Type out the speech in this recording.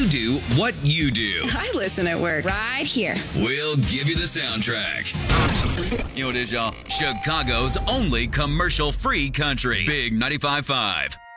do what you do. I listen at work. Right here. We'll give you the soundtrack. You know what it is, y'all? Chicago's only commercial-free country. Big 95.5.